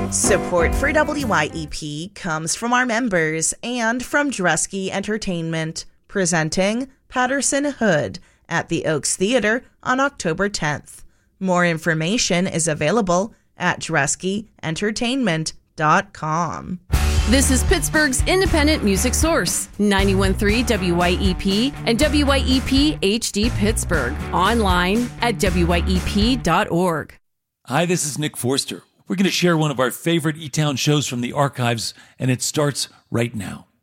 Support for WYEP comes from our members and from Dresky Entertainment, presenting Patterson Hood at the Oaks Theater on October 10th. More information is available at DreskyEntertainment.com. This is Pittsburgh's independent music source, 91.3 WYEP and WYEP HD Pittsburgh. Online at WYEP.org. Hi, this is Nick Forster. We're going to share one of our favorite E-Town shows from the archives, and it starts right now.